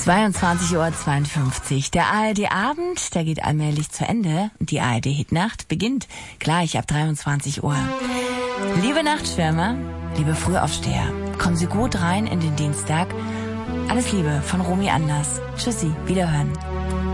22:52 Uhr. Der ARD-Abend, der geht allmählich zu Ende. Die ARD-Hitnacht beginnt gleich ab 23 Uhr. Liebe Nachtschwärmer, liebe Frühaufsteher, kommen Sie gut rein in den Dienstag. Alles Liebe von Romy Anders. Tschüssi, wiederhören.